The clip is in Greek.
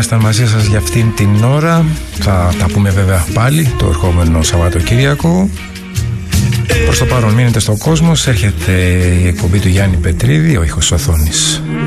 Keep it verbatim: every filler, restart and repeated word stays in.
ήμασταν μαζί σας για αυτήν την ώρα. Θα τα πούμε βέβαια πάλι το ερχόμενο Σαββατοκύριακο. Προς το παρόν μείνετε στον κόσμο. Έρχεται η εκπομπή του Γιάννη Πετρίδη, ο ήχος οθόνης.